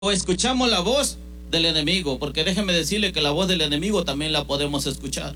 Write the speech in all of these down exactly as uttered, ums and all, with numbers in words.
o escuchamos la voz del enemigo, porque déjeme decirle que la voz del enemigo también la podemos escuchar.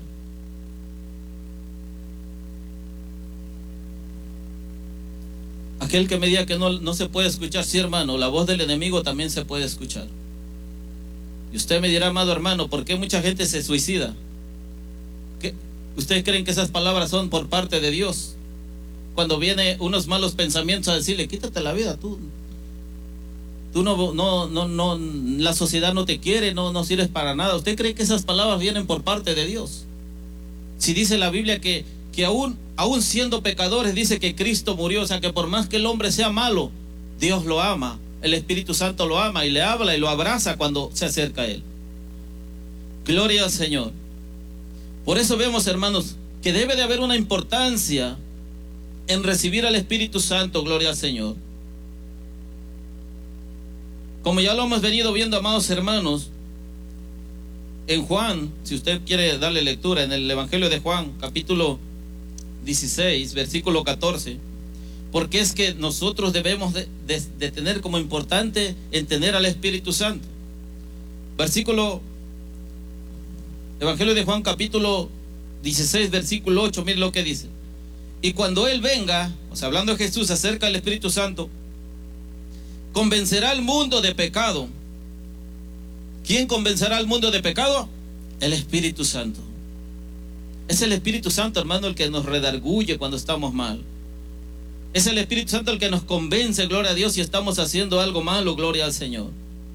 Aquel que me diga que no, no se puede escuchar, sí, hermano, la voz del enemigo también se puede escuchar. Y usted me dirá, amado hermano, ¿por qué mucha gente se suicida? ¿Qué? ¿Ustedes creen que esas palabras son por parte de Dios? Cuando vienen unos malos pensamientos a decirle, quítate la vida, tú Tú no, no, no, no, la sociedad no te quiere, no, no sirves para nada. ¿Usted cree que esas palabras vienen por parte de Dios? Si dice la Biblia que, que aún, aún siendo pecadores, dice que Cristo murió, o sea que por más que el hombre sea malo, Dios lo ama, el Espíritu Santo lo ama y le habla y lo abraza cuando se acerca a él. Gloria al Señor. Por eso vemos, hermanos, que debe de haber una importancia en recibir al Espíritu Santo, gloria al Señor. Como ya lo hemos venido viendo, amados hermanos, en Juan, si usted quiere darle lectura, en el Evangelio de Juan, capítulo dieciséis, versículo catorce, porque es que nosotros debemos de, de, de tener como importante en tener al Espíritu Santo. Versículo, Evangelio de Juan, capítulo dieciséis, versículo ocho, mire lo que dice. Y cuando Él venga, o sea, hablando de Jesús acerca del Espíritu Santo, convencerá al mundo de pecado. ¿Quién convencerá al mundo de pecado? El Espíritu Santo. Es el Espíritu Santo, hermano, el que nos redarguye cuando estamos mal. Es el Espíritu Santo el que nos convence, gloria a Dios, si estamos haciendo algo malo, gloria al Señor.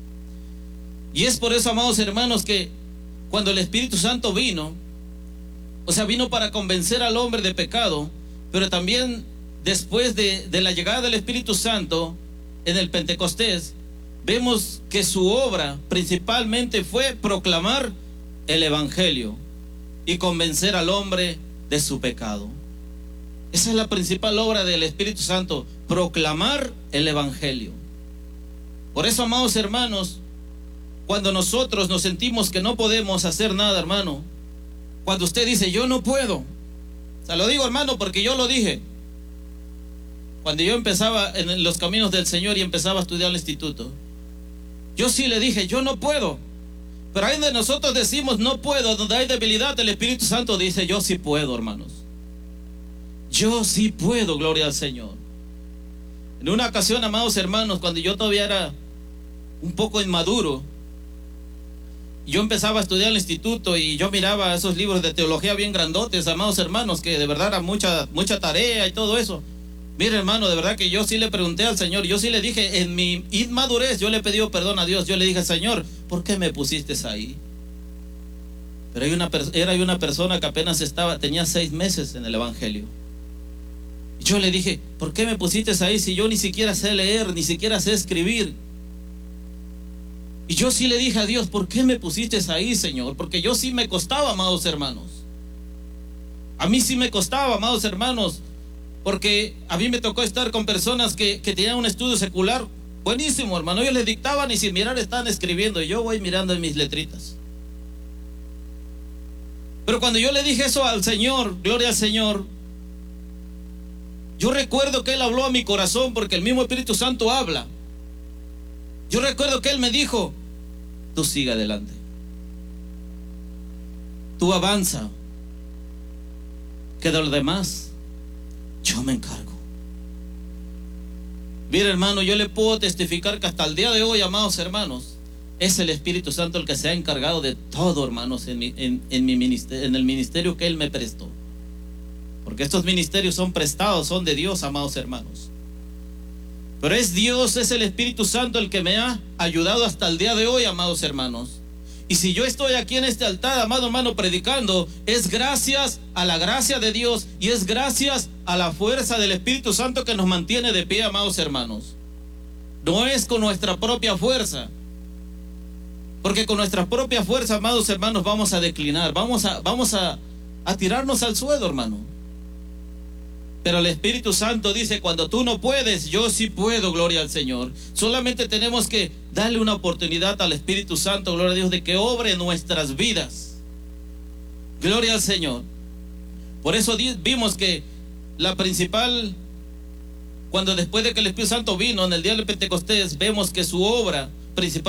Y es por eso, amados hermanos, que cuando el Espíritu Santo vino, o sea, vino para convencer al hombre de pecado, pero también después de, de la llegada del Espíritu Santo, en el Pentecostés, vemos que su obra principalmente fue proclamar el Evangelio y convencer al hombre de su pecado. Esa es la principal obra del Espíritu Santo, proclamar el Evangelio. Por eso, amados hermanos, cuando nosotros nos sentimos que no podemos hacer nada, hermano, cuando usted dice, yo no puedo, o sea, lo digo, hermano, porque yo lo dije. Cuando yo empezaba en los caminos del Señor y empezaba a estudiar el instituto, yo sí le dije, yo no puedo. Pero ahí donde nosotros decimos no puedo, donde hay debilidad, el Espíritu Santo dice, yo sí puedo, hermanos. Yo sí puedo, gloria al Señor. En una ocasión, amados hermanos, cuando yo todavía era un poco inmaduro, yo empezaba a estudiar el instituto y yo miraba esos libros de teología bien grandotes, amados hermanos, que de verdad era mucha, mucha tarea y todo eso. Mire, hermano, de verdad que yo sí le pregunté al Señor, yo sí le dije, en mi inmadurez, yo le pedí perdón a Dios, yo le dije, Señor, ¿por qué me pusiste ahí? Pero hay una, era una persona que apenas estaba, tenía seis meses en el Evangelio. Y yo le dije, ¿por qué me pusiste ahí si yo ni siquiera sé leer, ni siquiera sé escribir? Y yo sí le dije a Dios, ¿por qué me pusiste ahí, Señor? Porque yo sí me costaba, amados hermanos. A mí sí me costaba, amados hermanos. Porque a mí me tocó estar con personas que, que tenían un estudio secular buenísimo, hermano. Ellos les dictaban y sin mirar estaban escribiendo. Y yo voy mirando en mis letritas. Pero cuando yo le dije eso al Señor, gloria al Señor, yo recuerdo que Él habló a mi corazón, porque el mismo Espíritu Santo habla. Yo recuerdo que Él me dijo, tú sigue adelante. Tú avanza. Que de lo demás yo me encargo. Mira, hermano, yo le puedo testificar que hasta el día de hoy, amados hermanos, es el Espíritu Santo el que se ha encargado de todo, hermanos, en, mi, en, en, mi ministerio, en el ministerio que Él me prestó. Porque estos ministerios son prestados, son de Dios, amados hermanos. Pero es Dios, es el Espíritu Santo el que me ha ayudado hasta el día de hoy, amados hermanos. Y si yo estoy aquí en este altar, amado hermano, predicando, es gracias a la gracia de Dios y es gracias a la fuerza del Espíritu Santo que nos mantiene de pie, amados hermanos. No es con nuestra propia fuerza, porque con nuestra propia fuerza, amados hermanos, vamos a declinar, vamos a, vamos a, a tirarnos al suelo, hermano. Pero el Espíritu Santo dice, cuando tú no puedes, yo sí puedo, gloria al Señor. Solamente tenemos que darle una oportunidad al Espíritu Santo, gloria a Dios, de que obre en nuestras vidas. Gloria al Señor. Por eso vimos que la principal Cuando después de que el Espíritu Santo vino en el día del Pentecostés, vemos que su obra principalmente